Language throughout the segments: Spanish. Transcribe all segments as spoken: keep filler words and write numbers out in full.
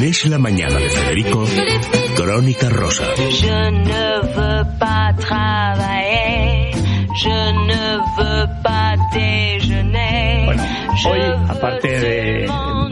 Es la mañana de Federico, Crónica Rosa. Je ne veux pas travailler, je ne veux pas déjeuner. Bueno, hoy, aparte de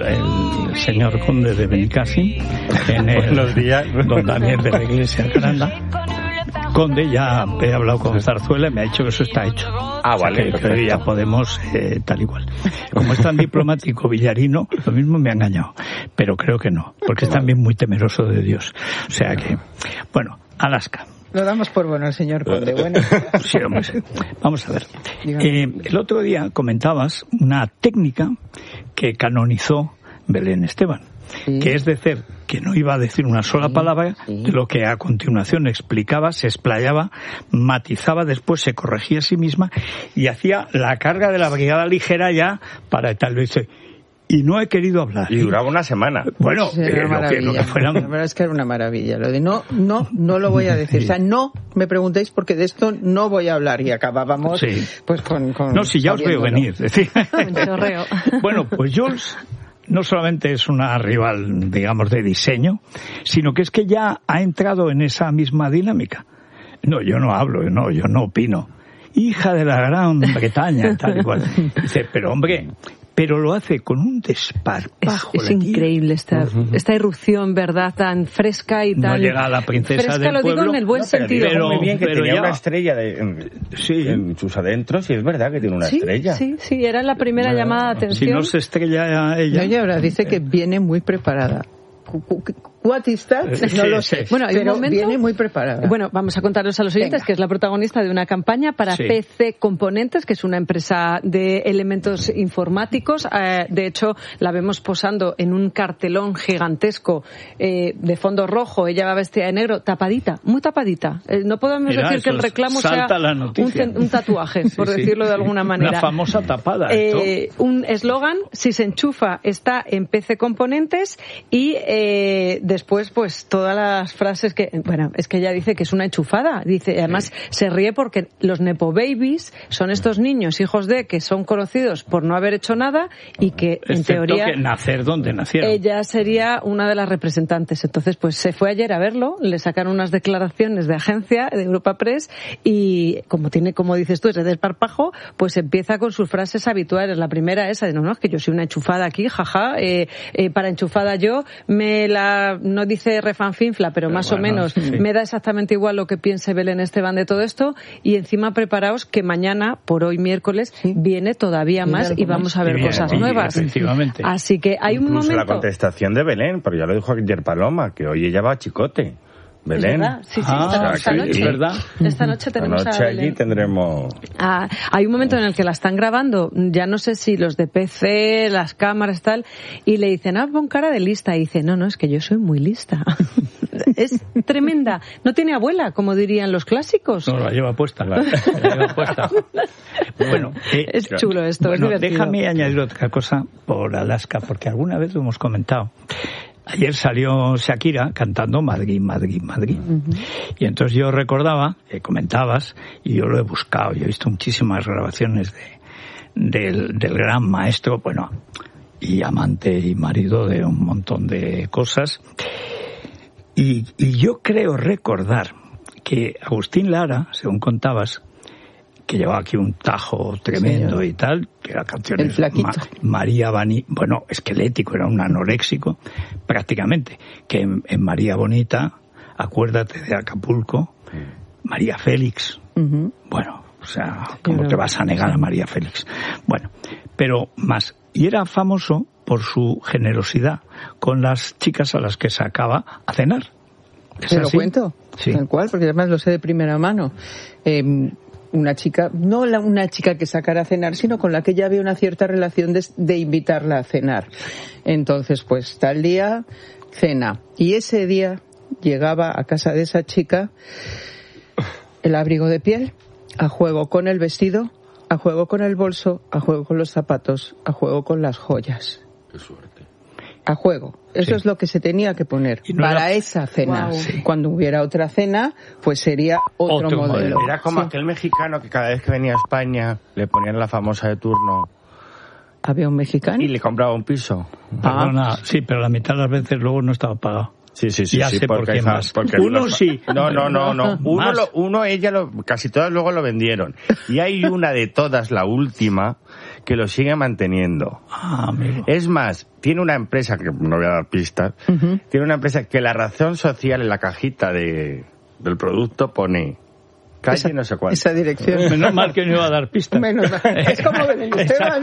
el señor conde de Benicassim, en el, buenos días, don Daniel de la Iglesia Granda, conde, ya he hablado con Zarzuela y me ha dicho que eso está hecho. Ah, vale, que, que ya podemos, eh, tal y cual. Como es tan diplomático Villarino, lo mismo me ha engañado, pero creo que no, porque es también muy temeroso de Dios. O sea que, bueno, Alaska. Lo damos por bueno, señor conde. Bueno. Sí, hombre, sí. Vamos a ver. Eh, el otro día comentabas una técnica que canonizó Belén Esteban. Sí. Que es decir, que no iba a decir una sola sí, palabra sí. de lo que a continuación explicaba, se explayaba, matizaba, después se corregía a sí misma y hacía la carga de la brigada ligera ya para tal vez. Y no he querido hablar. Y duraba una semana. Bueno, sí, era eh, lo que, lo que fuera... La verdad es que era una maravilla. Lo de no, no, no lo voy a decir. O sea, no me preguntéis porque de esto no voy a hablar. Y acabábamos sí. pues con, con... No, si ya os veo venir. Decir. Chorreo. Bueno, pues Jules no solamente es una rival, digamos, de diseño, sino que es que ya ha entrado en esa misma dinámica. No, yo no hablo, no, yo no opino. Hija de la Gran Bretaña, tal y cual. Dice, pero hombre... pero lo hace con un desparpajo. Es, es increíble esta, uh-huh. esta irrupción, ¿verdad? Tan fresca y tan... No llega a la princesa fresca, del lo pueblo. Digo en el buen no, pero sentido. Pero, muy bien que pero tenía ya... una estrella de, en, sí. en sus adentros, y es verdad que tiene una sí, estrella. Sí, sí, era la primera bueno, llamada de atención. Si no se estrella ella... Ella ahora dice que viene muy preparada. What is that? Sí, no lo sé. Sí. Bueno, hay pero un momento, viene muy preparada. Bueno, vamos a contarles a los oyentes Venga. que es la protagonista de una campaña para sí. P C Componentes, que es una empresa de elementos informáticos. Eh, de hecho, la vemos posando en un cartelón gigantesco eh, de fondo rojo. Ella va vestida de negro, tapadita, muy tapadita. Eh, no podemos Mira, decir que el reclamo sea un, un tatuaje, por sí, decirlo sí, de alguna sí. manera. Una famosa tapada. Eh, un eslogan, si se enchufa, está en P C Componentes y... Eh, después, pues, todas las frases que... Bueno, es que ella dice que es una enchufada. Dice, además, sí. se ríe porque los Nepo Babies son estos niños, hijos de, que son conocidos por no haber hecho nada y que, en Excepto teoría... que nacer donde nacieron. Ella sería una de las representantes. Entonces, pues, se fue ayer a verlo, le sacaron unas declaraciones de agencia, de Europa Press, y como tiene, como dices tú, ese desparpajo, pues empieza con sus frases habituales. La primera esa de, no, no, es que yo soy una enchufada aquí, jaja, eh, eh, para enchufada yo, me la... no dice refanfinfla, pero, pero más bueno, o menos sí. me da exactamente igual lo que piense Belén Esteban de todo esto, y encima preparaos que mañana, por hoy miércoles, sí. viene todavía más y vamos a ver viene, cosas nuevas. Efectivamente. Así que hay Incluso un momento... la contestación de Belén, pero ya lo dijo ayer Paloma, que hoy ella va a Chicote. Belén. Es verdad, sí, sí, ah, esta, esta noche. Es verdad. Esta noche tenemos Esta noche a Belén. allí tendremos... Ah, hay un momento en el que la están grabando, ya no sé si los de P C, las cámaras, tal, y le dicen, ah, pon cara de lista, y dice, no, no, es que yo soy muy lista. Es tremenda. No tiene abuela, como dirían los clásicos. No, la lleva puesta. La, la lleva puesta. Bueno, eh, es chulo esto. Bueno, es déjame añadir otra cosa por Alaska, porque alguna vez lo hemos comentado. Ayer salió Shakira cantando Madrid, Madrid, Madrid. Uh-huh. Y entonces yo recordaba, que comentabas, y yo lo he buscado, yo he visto muchísimas grabaciones de, del, del gran maestro, bueno, y amante y marido de un montón de cosas. Y, y yo creo recordar que Agustín Lara, según contabas, que llevaba aquí un tajo tremendo sí, y tal, que era canciones Ma- María Bani, bueno, esquelético, era un anoréxico, prácticamente, que en, en María Bonita, acuérdate de Acapulco, mm. María Félix, uh-huh. bueno, o sea, ¿cómo pero, te vas a negar sí. a María Félix? Bueno, pero más, y era famoso por su generosidad con las chicas a las que sacaba a cenar. ¿Te lo cuento? Sí. Tal cual, porque además lo sé de primera mano. Eh, una chica, no la, una chica que sacara a cenar, sino con la que ya había una cierta relación de, de invitarla a cenar. Entonces, pues, tal día, cena. Y ese día llegaba a casa de esa chica el abrigo de piel, a juego con el vestido, a juego con el bolso, a juego con los zapatos, a juego con las joyas. Qué suerte. A juego. Eso sí. es lo que se tenía que poner no para era... esa cena. Wow. Sí. Cuando hubiera otra cena, pues sería otro, otro modelo. modelo. Era como sí. aquel mexicano que cada vez que venía a España le ponían la famosa de turno Había un mexicano. Y le compraba un piso. Perdona, ah. sí, pero la mitad de las veces luego no estaba pagado. Sí, sí, sí. Ya sí, sé por qué más. Uno unos... sí. No, no, no, no. Uno, lo, uno ella, lo, casi todas luego lo vendieron. Y hay una de todas, la última, que lo sigue manteniendo. Ah, amigo. Es más, tiene una empresa, que no voy a dar pistas, uh-huh. tiene una empresa que la razón social en la cajita de, del producto pone... calle esa, no sé cuál. Esa dirección. Menos mal que no iba a dar pistas. Menos mal. Es como Belén Esteban.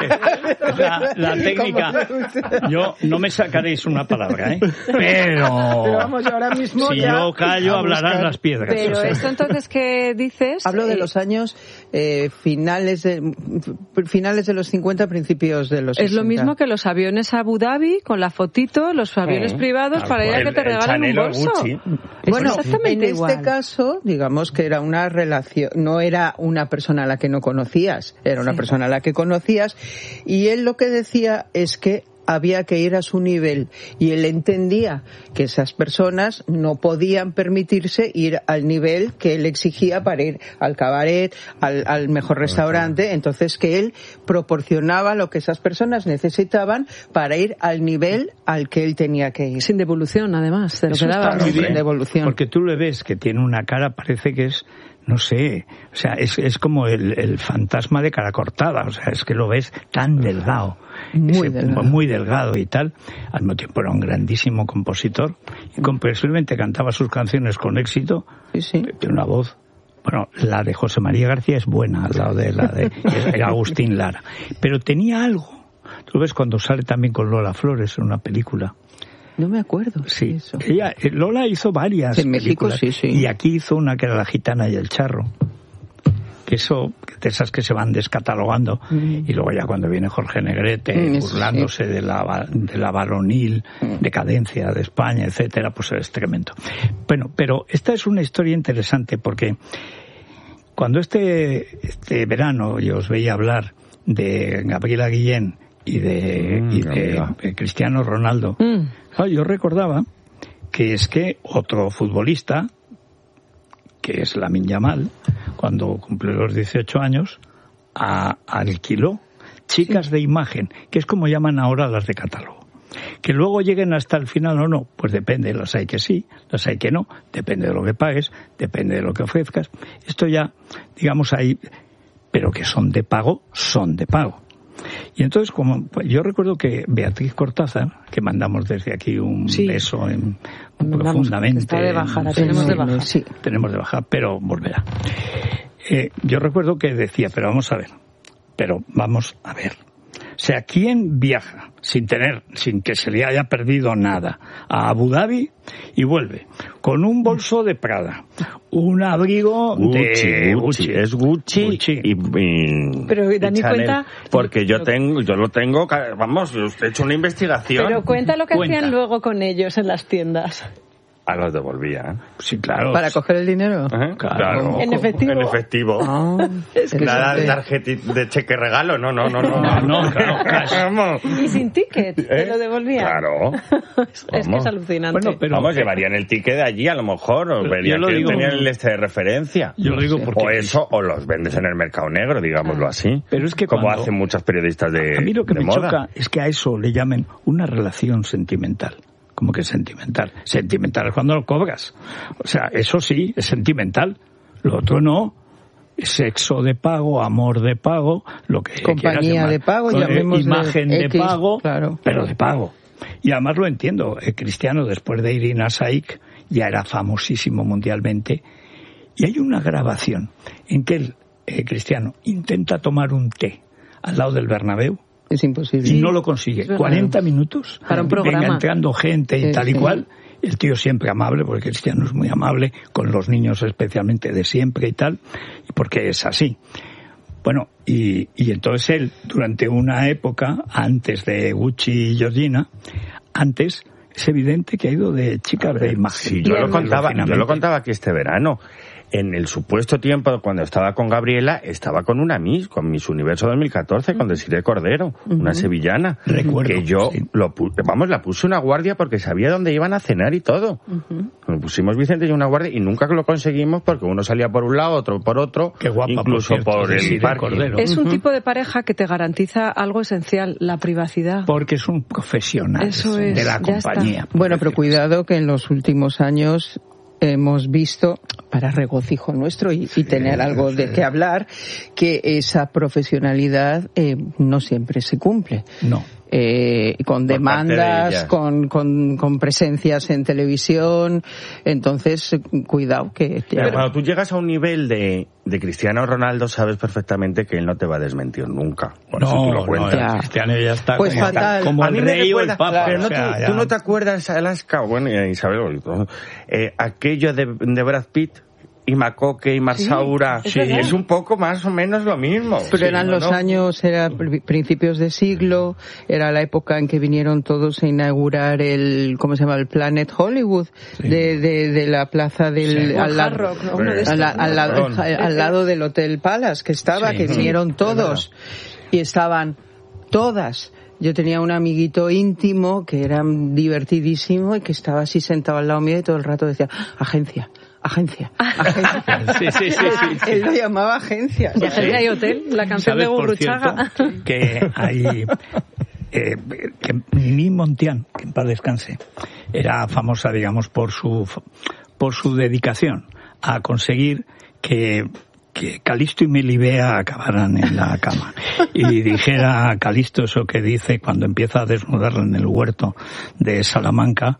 La, la técnica. Yo no me sacaréis una palabra, ¿eh? Pero. Pero vamos, ahora mismo. Si ya yo callo, hablarán las piedras. Pero o sea. Esto entonces que dices. Hablo de los años eh, finales de finales de los cincuenta, principios de los es sesenta. Lo mismo que los aviones a Abu Dhabi con la fotito, los aviones eh, privados para ir a que te regalen un bolso. Bueno, exactamente en igual. este caso, digamos que era una relación, no era una persona a la que no conocías, era una sí. persona a la que conocías, y él lo que decía es que había que ir a su nivel, y él entendía que esas personas no podían permitirse ir al nivel que él exigía para ir al cabaret, al, al mejor restaurante, entonces que él proporcionaba lo que esas personas necesitaban para ir al nivel al que él tenía que ir. Sin devolución, además, de lo Eso que daba. Está muy bien, sin devolución. Porque tú le ves que tiene una cara, parece que es, no sé, o sea, es, es como el, el fantasma de cara cortada, o sea, es que lo ves tan delgado. Muy ese, delgado. Muy delgado y tal. Al mismo tiempo era un grandísimo compositor y posiblemente cantaba sus canciones con éxito. Sí, sí. De una voz. Bueno, la de José María García es buena al lado de la de Agustín Lara. Pero tenía algo. Tú ves cuando sale también con Lola Flores en una película. No me acuerdo. Sí. Eso. Ella, Lola hizo varias en películas. México, sí, sí. Y aquí hizo una que era La Gitana y el Charro. Que eso, de esas que se van descatalogando, mm. y luego ya cuando viene Jorge Negrete mm, burlándose sí. de la de la varonil mm. decadencia de España, etcétera, pues es tremendo. Bueno, pero esta es una historia interesante porque cuando este este verano yo os veía hablar de Gabriela Guillén y de, mm, y de, de Cristiano Ronaldo, mm. claro, yo recordaba que es que otro futbolista, que es Lamine Yamal, cuando cumplió los dieciocho años, a, alquiló chicas sí. de imagen, que es como llaman ahora las de catálogo. Que luego lleguen hasta el final o no, pues depende, las hay que sí, las hay que no, depende de lo que pagues, depende de lo que ofrezcas. Esto ya, digamos, ahí, pero que son de pago, son de pago. Y entonces, como pues yo recuerdo que Beatriz Cortázar, que mandamos desde aquí un sí. beso en, profundamente. Está de baja, la tenemos de baja. Sí, tenemos de baja, pero volverá. Eh, yo recuerdo que decía, pero vamos a ver, pero vamos a ver. O sea, ¿quién viaja sin tener, sin que se le haya perdido nada, a Abu Dhabi y vuelve con un bolso de Prada, un abrigo Gucci, de Gucci, Gucci, es Gucci, Gucci. Y, y, pero Dani y Chanel, cuenta, porque yo tengo, yo lo tengo, vamos, yo he hecho una investigación. Pero cuenta lo que Cuenta. hacían luego con ellos en las tiendas. A los devolvía. Sí, claro. ¿Para coger el dinero? ¿Eh? Claro. En efectivo. En efectivo. Oh, es que nada de sí. tarjeta de cheque regalo, no, no, no, no. No, no, claro, claro. Y sin ticket, ¿Eh? te lo devolvían. Claro. es, es que es alucinante. Bueno, pero vamos, llevarían el ticket de allí a lo mejor, o verían lo que digo, tenían el este de referencia. Yo lo digo porque o eso, o los vendes en el mercado negro, digámoslo así. Pero es que como cuando, hacen muchos periodistas de a mí lo que de me moda. choca es que a eso le llamen una relación sentimental. Como que sentimental. Sentimental es cuando lo cobras. O sea, eso sí, es sentimental. Lo otro no. Sexo de pago, amor de pago, lo que compañía quieras de pago, llamar, llamémosle imagen de X, pago, claro. pero de pago. Y además lo entiendo. El Cristiano, después de Irina Shayk, ya era famosísimo mundialmente. Y hay una grabación en que el eh, Cristiano intenta tomar un té al lado del Bernabéu. Es imposible. Y no lo consigue. cuarenta minutos. Para un programa. Venga entrando gente y sí, tal y sí. cual. El tío siempre amable, porque Cristiano es muy amable, con los niños especialmente de siempre y tal, y porque es así. Bueno, y, y entonces él, durante una época, antes de Gucci y Georgina, antes, es evidente que ha ido de chicas de imagen. Sí, yo lo contaba, yo lo contaba aquí este verano. En el supuesto tiempo, cuando estaba con Gabriela, estaba con una Miss, con Miss Universo dos mil catorce, con Desiree Cordero, uh-huh. una sevillana. Recuerdo, que yo, sí. lo pu- vamos, la puse una guardia porque sabía dónde iban a cenar y todo. Uh-huh. pusimos Vicente y una guardia y nunca lo conseguimos porque uno salía por un lado, otro por otro, Qué guapa, incluso por, cierto, por el parque. Es un tipo de pareja que te garantiza algo esencial, la privacidad. Porque es un profesional Eso es, de la compañía. Bueno, pero cuidado que en los últimos años hemos visto, para regocijo nuestro y, y tener algo sí. de qué hablar, que esa profesionalidad eh, no siempre se cumple. No. Eh, con Por demandas, de con, con, con presencias en televisión, entonces cuidado que... Pero cuando tú llegas a un nivel de, de Cristiano Ronaldo, sabes perfectamente que él no te va a desmentir nunca. Por no, eso tú lo cuentas. no, Cristiano ya está pues como, fatal. como A el mí me rey o el recuerda, papa. pero no, o sea, tú, ya... tú no te acuerdas, Alaska, bueno, Isabel, eh, aquello de, de Brad Pitt y Macoque y Marsaura, sí, es, es un poco más o menos lo mismo. Pero sí, eran ¿no? los años, era principios de siglo, era la época en que vinieron todos a inaugurar el, ¿cómo se llama? El Planet Hollywood, sí. de, de, de la plaza del, Sí. al, lado, Rock, ¿no? Uno de al, estos, al, lado- ¿no? al lado del Hotel Palace, que estaba, Sí. que vinieron todos, y estaban todas. Yo tenía un amiguito íntimo que era divertidísimo y que estaba así sentado al lado mío y todo el rato decía, agencia, agencia, agencia. Sí, sí, sí, sí, sí. Él lo llamaba agencia. Y Agencia y Hotel, la canción de ¿Sabes, por Gurruchaga. cierto, que hay... Eh, que Nini Montián, que en paz descanse, era famosa, digamos, por su por su dedicación a conseguir que que Calisto y Melibea acabaran en la cama. Y dijera a Calisto eso que dice cuando empieza a desnudarla en el huerto de Salamanca.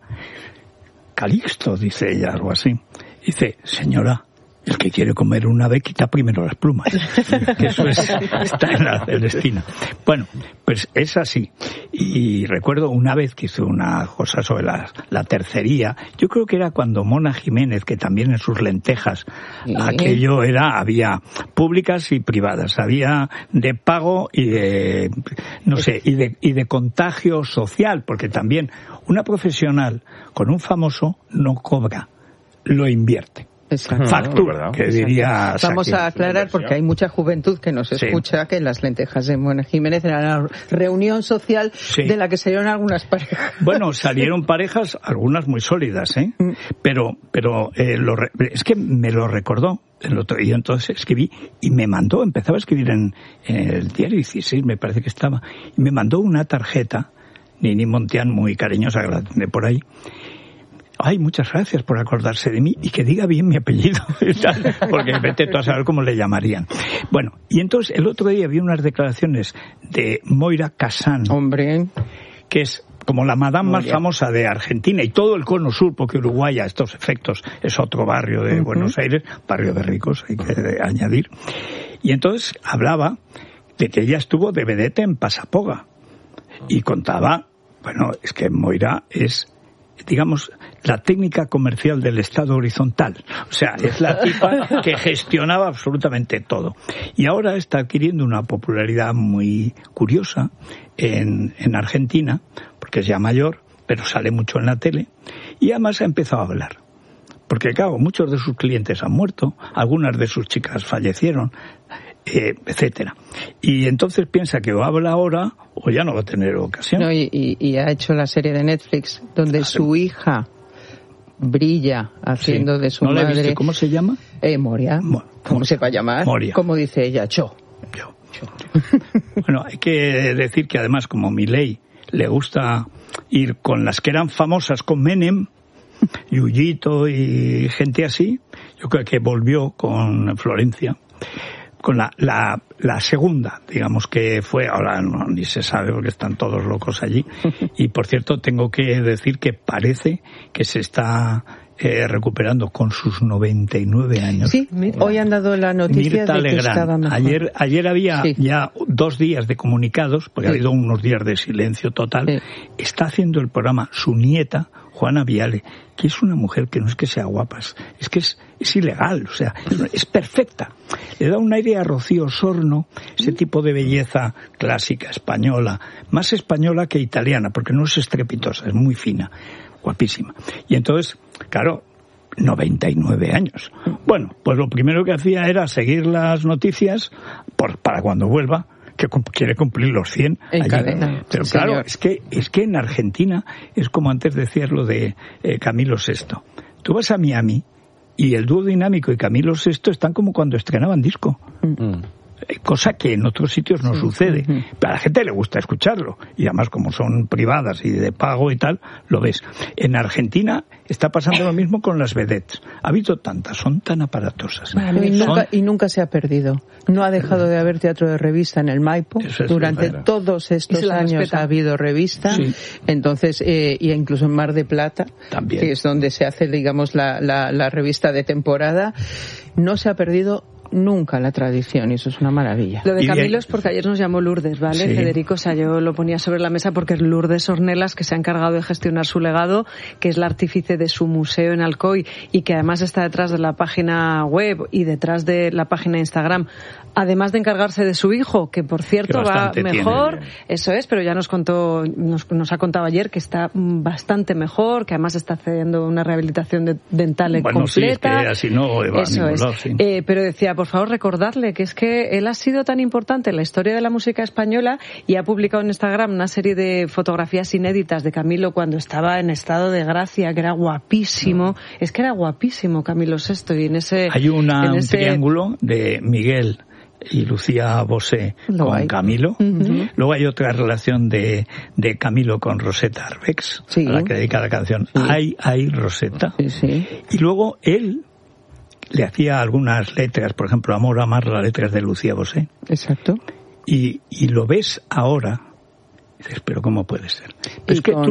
Calixto, dice ella, algo así. Dice, señora, el que quiere comer una ave quita primero las plumas. Que eso es, está en la Celestina. Bueno, pues es así. Y recuerdo una vez que hizo una cosa sobre la, la tercería. Yo creo que era cuando Mona Jiménez, que también en sus lentejas, ¿Sí? aquello era, había públicas y privadas. Había de pago y de, no sé, y de, y de contagio social, porque también una profesional con un famoso no cobra, lo invierte. Exacto. Factura, que diría Vamos Shakira. a aclarar, porque hay mucha juventud que nos Sí. escucha, que las lentejas de Mona Jiménez era la reunión social Sí. de la que salieron algunas parejas. Bueno, salieron parejas, algunas muy sólidas, ¿eh? Pero, pero eh, lo re- es que me lo recordó el otro día, entonces escribí y me mandó, empezaba a escribir en, en el diario dieciséis, me parece que estaba, y me mandó una tarjeta, Nini Montián, muy cariñosa, que la tendré por ahí. Ay, muchas gracias por acordarse de mí y que diga bien mi apellido, porque vete tú a saber cómo le llamarían. Bueno, y entonces el otro día vi unas declaraciones de Moira Casán, Hombre, que es como la madame más Moira. famosa de Argentina y todo el cono sur, porque Uruguay a estos efectos es otro barrio de Uh-huh. Buenos Aires, barrio de ricos, hay que añadir. Y entonces hablaba de que ella estuvo de vedette en Pasapoga y contaba, bueno, es que Moira es, digamos, la técnica comercial del Estado horizontal. O sea, es la tipa que gestionaba absolutamente todo. Y ahora está adquiriendo una popularidad muy curiosa en, en Argentina, porque es ya mayor, pero sale mucho en la tele, y además ha empezado a hablar. Porque, claro, muchos de sus clientes han muerto, algunas de sus chicas fallecieron, eh, etcétera. Y entonces piensa que o habla ahora o ya no va a tener ocasión. no, y, y- y ha hecho la serie de Netflix donde su hija brilla haciendo Sí. de su ¿No la he madre. visto? ¿Cómo se llama? Eh, Moria. Mo- ¿Cómo se va a llamar? Moria. Como dice ella, Cho. Yo. Bueno, hay que decir que además, como Milei le gusta ir con las que eran famosas con Menem, Yuyito y gente así, yo creo que volvió con Florencia, con la, la, la segunda, digamos que fue, ahora no, ni se sabe porque están todos locos allí. Y por cierto, tengo que decir que parece que se está eh, recuperando con sus noventa y nueve años. Sí, hoy han dado la noticia Mirta de que Legrand. estaba mejor. Ayer, ayer había Sí. ya dos días de comunicados, porque Sí. ha habido unos días de silencio total. Sí. Está haciendo el programa su nieta, Juana Viale, que es una mujer que no es que sea guapa, es que es, es ilegal, o sea, es perfecta. Le da un aire a Rocío Sorno, ese tipo de belleza clásica española, más española que italiana, porque no es estrepitosa, es muy fina, guapísima. Y entonces, claro, noventa y nueve años. Bueno, pues lo primero que hacía era seguir las noticias por, para cuando vuelva, que cum- quiere cumplir los cien. En allí. cadena, Pero sí, claro, señor. es que, es que en Argentina es como antes decías lo de eh, Camilo sexto. Tú vas a Miami y el dúo dinámico y Camilo Sesto están como cuando estrenaban disco. Mm. Cosa que en otros sitios no sí. sucede. Uh-huh. Pero a la gente le gusta escucharlo. Y además, como son privadas y de pago y tal, lo ves. En Argentina está pasando lo mismo con las vedettes. Ha habido tantas, son tan aparatosas. Bueno, y, son... nunca, y nunca se ha perdido. No ha dejado de haber teatro de revista en el Maipo. Durante verdad. todos estos años respeta. ha habido revista. Sí. Entonces, eh, y incluso en Mar de Plata, También. que es donde se hace, digamos, la, la, la revista de temporada, no se ha perdido nunca la tradición, y eso es una maravilla. Lo de Camilo es porque ayer nos llamó Lourdes, ¿vale, sí. Federico? O sea, yo lo ponía sobre la mesa porque es Lourdes Ornelas, que se ha encargado de gestionar su legado, que es la artífice de su museo en Alcoy y que además está detrás de la página web y detrás de la página de Instagram, además de encargarse de su hijo, que por cierto va mejor, tiene, eso es, pero ya nos contó, nos, nos ha contado ayer que está bastante mejor, que además está accediendo a una rehabilitación de, dental bueno, completa. Sí, es que así no va eso a ningún es. lado, sí. eh, pero decía, por favor, recordarle que es que él ha sido tan importante en la historia de la música española y ha publicado en Instagram una serie de fotografías inéditas de Camilo cuando estaba en estado de gracia, que era guapísimo. No. Es que era guapísimo Camilo Sesto. Y en ese, Hay una, en un ese... triángulo de Miguel y Lucía Bosé Lo con hay. Camilo. Uh-huh. Luego hay otra relación de, de Camilo con Rosetta Arbex, sí. a la que dedica la canción sí. Ay, ay, Rosetta. Sí, sí. Y luego él le hacía algunas letras, por ejemplo, Amor, Amar, las letras de Lucía Bosé. Exacto. Y, y lo ves ahora, y dices, pero ¿cómo puede ser? Pero es que tú